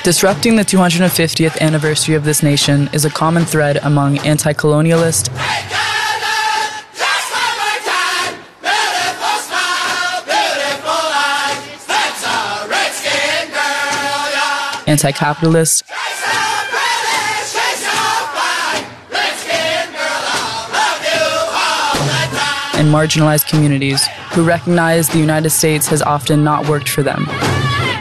Disrupting the 250th anniversary of this nation is a common thread among anti-colonialist, anti-capitalist, and marginalized communities who recognize the United States has often not worked for them.